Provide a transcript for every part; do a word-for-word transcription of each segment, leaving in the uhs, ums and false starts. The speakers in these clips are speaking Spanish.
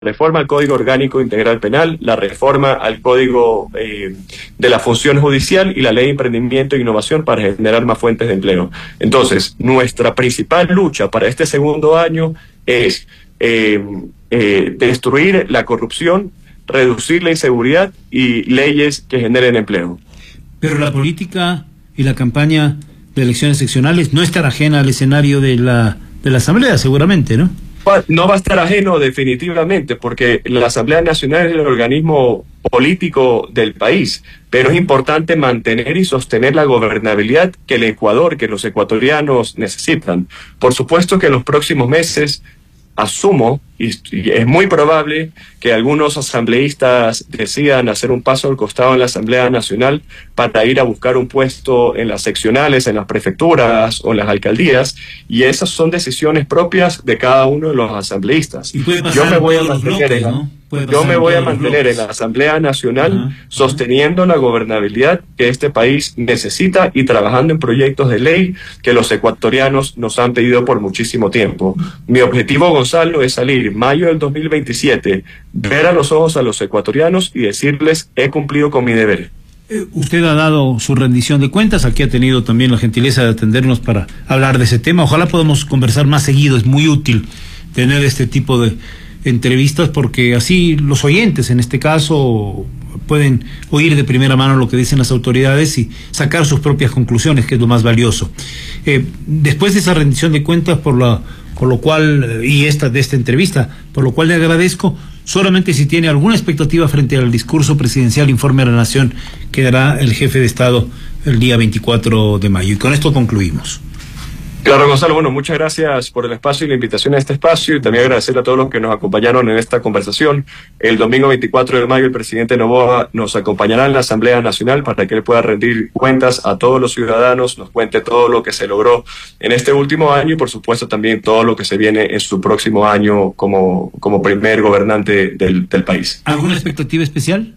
reforma al Código Orgánico Integral Penal, la reforma al Código eh, de la Función Judicial y la Ley de Emprendimiento e Innovación para generar más fuentes de empleo. Entonces, nuestra principal lucha para este segundo año es eh, eh, destruir la corrupción, reducir la inseguridad y leyes que generen empleo. Pero la política y la campaña de elecciones seccionales no estará ajena al escenario de la, de la Asamblea, seguramente, ¿no? No va a estar ajeno definitivamente, porque la Asamblea Nacional es el organismo político del país, pero es importante mantener y sostener la gobernabilidad que el Ecuador, que los ecuatorianos necesitan. Por supuesto que en los próximos meses, asumo, y es muy probable que algunos asambleístas decidan hacer un paso al costado en la Asamblea Nacional para ir a buscar un puesto en las seccionales, en las prefecturas o en las alcaldías, y esas son decisiones propias de cada uno de los asambleístas. Yo me voy a mantener en la, yo me voy a mantener en la Asamblea Nacional uh-huh. sosteniendo la gobernabilidad que este país necesita y trabajando en proyectos de ley que los ecuatorianos nos han pedido por muchísimo tiempo. Mi objetivo, Gonzalo, es salir mayo del dos mil veintisiete, ver a los ojos a los ecuatorianos y decirles: he cumplido con mi deber. Eh, usted ha dado su rendición de cuentas, aquí ha tenido también la gentileza de atendernos para hablar de ese tema. Ojalá podamos conversar más seguido, es muy útil tener este tipo de entrevistas porque así los oyentes, en este caso, pueden oír de primera mano lo que dicen las autoridades y sacar sus propias conclusiones, que es lo más valioso. Eh, después de esa rendición de cuentas, por la por lo cual, y esta de esta entrevista, por lo cual le agradezco, solamente si tiene alguna expectativa frente al discurso presidencial Informe a la Nación que dará el jefe de Estado el día veinticuatro de mayo. Y con esto concluimos. Claro, Gonzalo, bueno, muchas gracias por el espacio y la invitación a este espacio, y también agradecer a todos los que nos acompañaron en esta conversación. El domingo veinticuatro de mayo el presidente Noboa nos acompañará en la Asamblea Nacional para que él pueda rendir cuentas a todos los ciudadanos, nos cuente todo lo que se logró en este último año y por supuesto también todo lo que se viene en su próximo año como, como primer gobernante del, del país. ¿Alguna expectativa especial?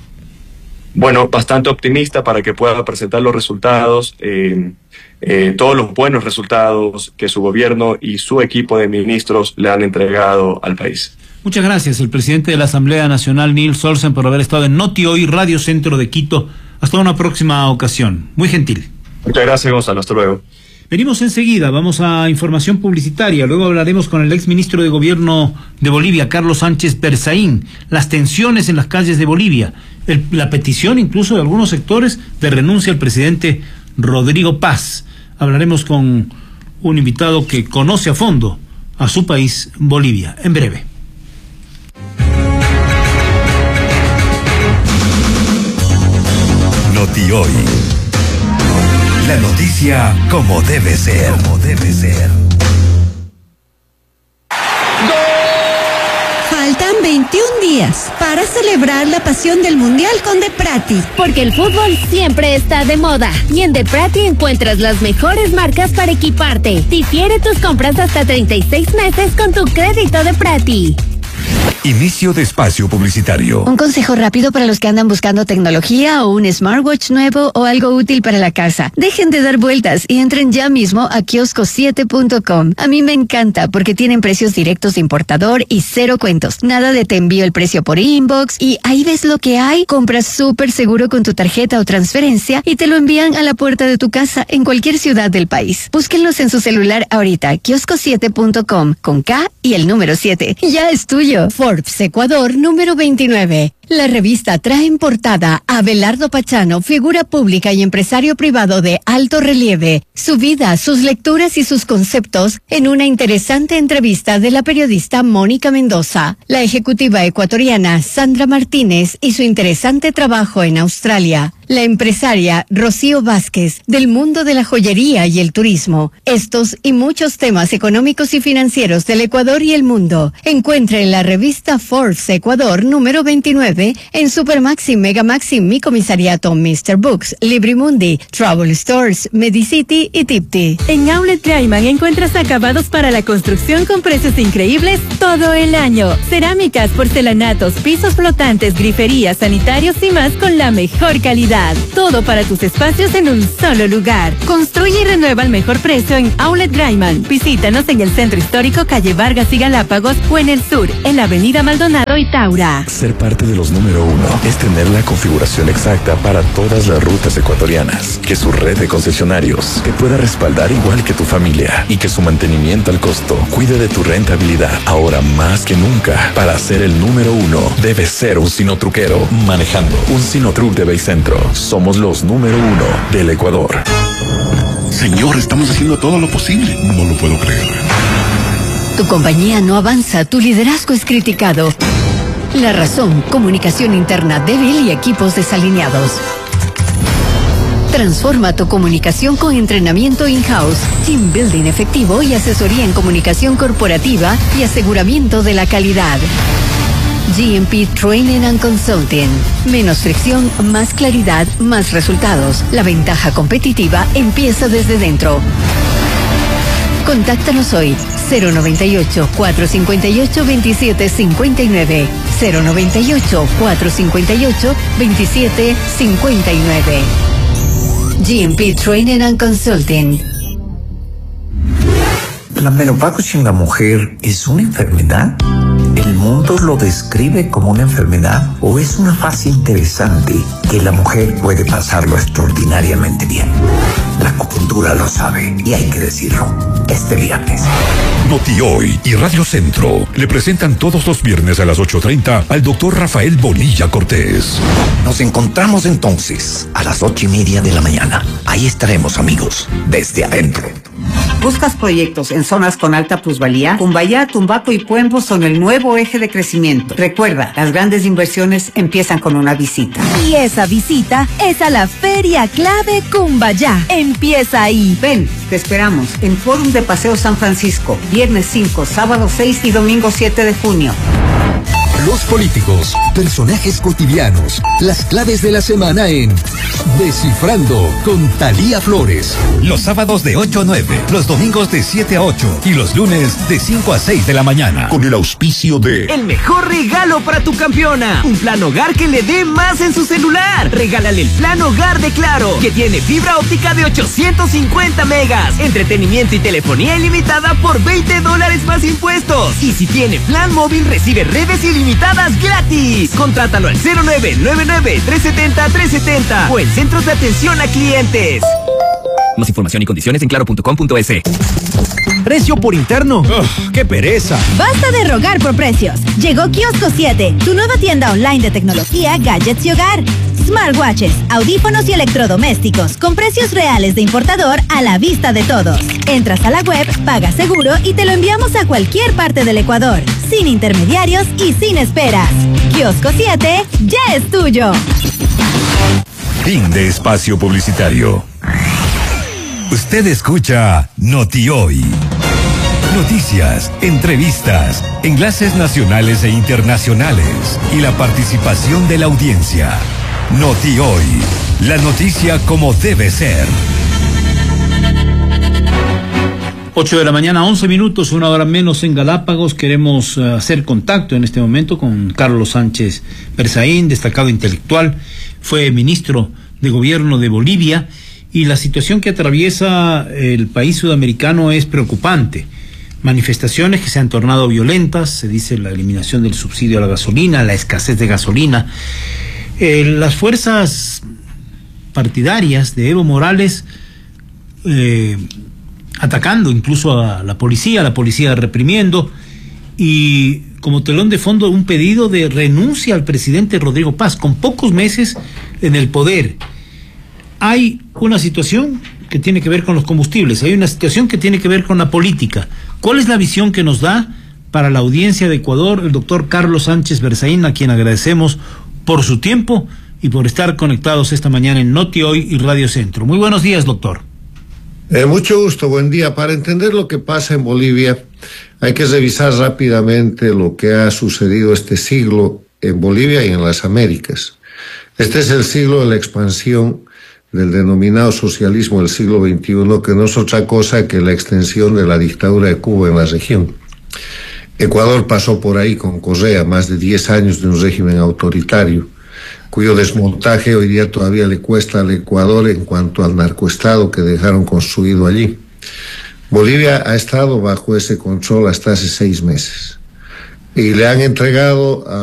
Bueno, bastante optimista para que pueda presentar los resultados, eh, eh, todos los buenos resultados que su gobierno y su equipo de ministros le han entregado al país. Muchas gracias, el presidente de la Asamblea Nacional, Nils Olsen, por haber estado en Noti Hoy, Radio Centro de Quito. Hasta una próxima ocasión. Muy gentil. Muchas gracias, Gonzalo. Hasta luego. Venimos enseguida, vamos a información publicitaria, luego hablaremos con el exministro de Gobierno de Bolivia, Carlos Sánchez Berzaín, las tensiones en las calles de Bolivia, el, la petición incluso de algunos sectores de renuncia al presidente Rodrigo Paz. Hablaremos con un invitado que conoce a fondo a su país, Bolivia, en breve. Noti Hoy. La noticia como debe ser, como debe ser. Faltan veintiún días para celebrar la pasión del Mundial con Deprati. Porque el fútbol siempre está de moda. Y en Deprati encuentras las mejores marcas para equiparte. Difiere tus compras hasta treinta y seis meses con tu crédito Deprati. Inicio de espacio publicitario. Un consejo rápido para los que andan buscando tecnología o un smartwatch nuevo o algo útil para la casa. Dejen de dar vueltas y entren ya mismo a kiosco siete punto com. A mí me encanta porque tienen precios directos de importador y cero cuentos. Nada de te envío el precio por inbox y ahí ves lo que hay. Compras súper seguro con tu tarjeta o transferencia y te lo envían a la puerta de tu casa en cualquier ciudad del país. Búsquenlos en su celular ahorita. kiosco siete punto com con K y el número siete. Ya es tuyo. Forbes Ecuador número veintinueve. La revista trae en portada a Abelardo Pachano, figura pública y empresario privado de alto relieve, su vida, sus lecturas y sus conceptos en una interesante entrevista de la periodista Mónica Mendoza, la ejecutiva ecuatoriana Sandra Martínez y su interesante trabajo en Australia, la empresaria Rocío Vázquez del mundo de la joyería y el turismo. Estos y muchos temas económicos y financieros del Ecuador y el mundo. Encuentre en la revista Forbes Ecuador número veintinueve. nueve en Supermaxi, Megamaxi, Mi Comisariato, mister Books, Librimundi, Travel Stores, Medicity y Tipti. En Outlet Greiman encuentras acabados para la construcción con precios increíbles todo el año. Cerámicas, porcelanatos, pisos flotantes, griferías, sanitarios y más con la mejor calidad. Todo para tus espacios en un solo lugar. Construye y renueva al mejor precio en Outlet Greiman. Visítanos en el Centro Histórico, calle Vargas y Galápagos, o en el sur, en la avenida Maldonado y Taura. Ser parte de los número uno es tener la configuración exacta para todas las rutas ecuatorianas. Que su red de concesionarios te pueda respaldar igual que tu familia y que su mantenimiento al costo cuide de tu rentabilidad. Ahora más que nunca, para ser el número uno, debes ser un sinotruquero manejando un Sinotruc de Baycentro. Somos los número uno del Ecuador. Señor, estamos haciendo todo lo posible. No lo puedo creer. Tu compañía no avanza, tu liderazgo es criticado. La razón, comunicación interna débil y equipos desalineados. Transforma tu comunicación con entrenamiento in-house, team building efectivo y asesoría en comunicación corporativa y aseguramiento de la calidad. G M P Training and Consulting. Menos fricción, más claridad, más resultados. La ventaja competitiva empieza desde dentro. Contáctanos hoy, cero noventa y ocho, cuatrocientos cincuenta y ocho, veintisiete cincuenta y nueve, cero noventa y ocho, cuatrocientos cincuenta y ocho, veintisiete cincuenta y nueve. G M P Training and Consulting. ¿La menopausia en la mujer es una enfermedad? ¿El mundo lo describe como una enfermedad o es una fase interesante que la mujer puede pasarlo extraordinariamente bien? La acupuntura lo sabe y hay que decirlo. Este viernes. Noti Hoy y Radio Centro le presentan todos los viernes a las ocho treinta al doctor Rafael Bonilla Cortés. Nos encontramos entonces a las ocho y media de la mañana. Ahí estaremos, amigos, desde adentro. ¿Buscas proyectos en zonas con alta plusvalía? Cumbayá, Tumbaco y Puembo son el nuevo eje de crecimiento. Recuerda, las grandes inversiones empiezan con una visita. Y esa visita es a la Feria Clave Cumbayá. Empieza ahí. Ven, te esperamos en Fórum de Paseo San Francisco, viernes cinco, sábado seis y domingo siete de junio. Los políticos, personajes cotidianos, las claves de la semana en Descifrando con Thalía Flores. Los sábados de ocho a nueve, los domingos de siete a ocho y los lunes de cinco a seis de la mañana. Con el auspicio de... El mejor regalo para tu campeona. Un plan hogar que le dé más en su celular. Regálale el plan hogar de Claro, que tiene fibra óptica de ochocientos cincuenta megas, entretenimiento y telefonía ilimitada por veinte dólares más impuestos. Y si tiene plan móvil, recibe redes ilimitadas gratis. Contrátalo al cero nueve nueve nueve, tres siete cero, tres siete cero o en centros de atención a clientes. Más información y condiciones en claro punto com punto es. Precio por interno. Ugh, ¡qué pereza! Basta de rogar por precios. Llegó Kiosco siete, tu nueva tienda online de tecnología, gadgets y hogar. Smartwatches, audífonos y electrodomésticos con precios reales de importador a la vista de todos. Entras a la web, pagas seguro y te lo enviamos a cualquier parte del Ecuador, sin intermediarios y sin esperas. Kiosco siete ya es tuyo. Fin de espacio publicitario. Usted escucha Noti Hoy. Noticias, entrevistas, enlaces nacionales e internacionales y la participación de la audiencia. Noti Hoy, la noticia como debe ser. ocho de la mañana, once minutos, una hora menos en Galápagos. Queremos uh, hacer contacto en este momento con Carlos Sánchez Berzaín, destacado intelectual, fue ministro de Gobierno de Bolivia, y la situación que atraviesa el país sudamericano es preocupante. Manifestaciones que se han tornado violentas, se dice la eliminación del subsidio a la gasolina, la escasez de gasolina. Eh, las fuerzas partidarias de Evo Morales eh, atacando incluso a la policía, la policía reprimiendo, y como telón de fondo un pedido de renuncia al presidente Rodrigo Paz, con pocos meses en el poder. Hay una situación que tiene que ver con los combustibles, hay una situación que tiene que ver con la política. ¿Cuál es la visión que nos da para la audiencia de Ecuador el doctor Carlos Sánchez Berzaín, a quien agradecemos por su tiempo y por estar conectados esta mañana en Noti Hoy y Radio Centro? Muy buenos días, doctor. Eh, mucho gusto, buen día. Para entender lo que pasa en Bolivia, hay que revisar rápidamente lo que ha sucedido este siglo en Bolivia y en las Américas. Este es el siglo de la expansión del denominado socialismo del siglo veintiuno, que no es otra cosa que la extensión de la dictadura de Cuba en la región. Ecuador pasó por ahí con Correa, más de diez años de un régimen autoritario, cuyo desmontaje hoy día todavía le cuesta al Ecuador en cuanto al narcoestado que dejaron construido allí. Bolivia ha estado bajo ese control hasta hace seis meses y le han entregado a